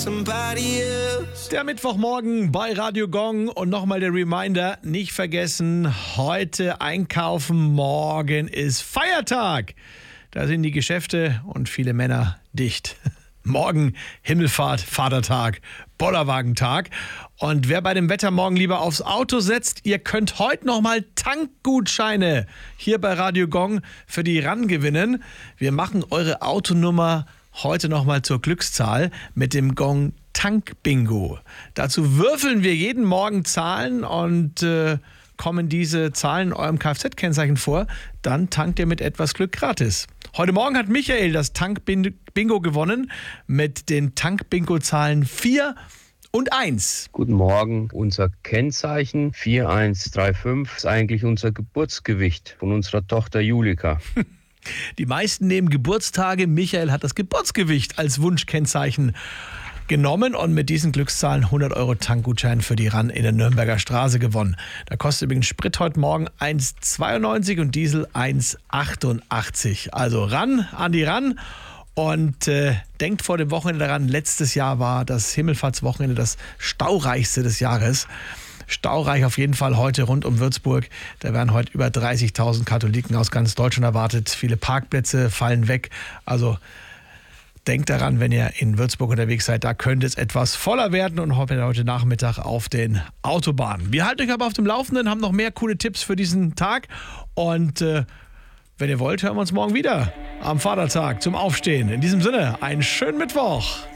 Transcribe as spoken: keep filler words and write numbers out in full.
Der Mittwochmorgen bei Radio Gong und nochmal der Reminder, nicht vergessen, heute einkaufen, morgen ist Feiertag. Da sind die Geschäfte und viele Männer dicht. Morgen Himmelfahrt, Vatertag, Bollerwagentag. Und wer bei dem Wetter morgen lieber aufs Auto setzt, ihr könnt heute nochmal Tankgutscheine hier bei Radio Gong für die RAN gewinnen. Wir machen eure Autonummer heute nochmal zur Glückszahl mit dem Gong Tank-Bingo. Dazu würfeln wir jeden Morgen Zahlen und äh, kommen diese Zahlen in eurem Kfz-Kennzeichen vor, dann tankt ihr mit etwas Glück gratis. Heute Morgen hat Michael das Tank-Bingo gewonnen mit den Tank-Bingo-Zahlen vier und eins. Guten Morgen. Unser Kennzeichen vier eins drei fünf ist eigentlich unser Geburtsgewicht von unserer Tochter Julika. Die meisten nehmen Geburtstage. Michael hat das Geburtsgewicht als Wunschkennzeichen genommen und mit diesen Glückszahlen hundert Euro Tankgutschein für die RAN in der Nürnberger Straße gewonnen. Da kostet übrigens Sprit heute Morgen eins zweiundneunzig und Diesel eins achtundachtzig. Also ran an die RAN und äh, denkt vor dem Wochenende daran, letztes Jahr war das Himmelfahrtswochenende das staureichste des Jahres. Staureich auf jeden Fall heute rund um Würzburg. Da werden heute über dreißigtausend Katholiken aus ganz Deutschland erwartet. Viele Parkplätze fallen weg. Also denkt daran, wenn ihr in Würzburg unterwegs seid, da könnte es etwas voller werden und heute Nachmittag auf den Autobahnen. Wir halten euch aber auf dem Laufenden, haben noch mehr coole Tipps für diesen Tag. Und äh, wenn ihr wollt, hören wir uns morgen wieder am Vatertag zum Aufstehen. In diesem Sinne, einen schönen Mittwoch.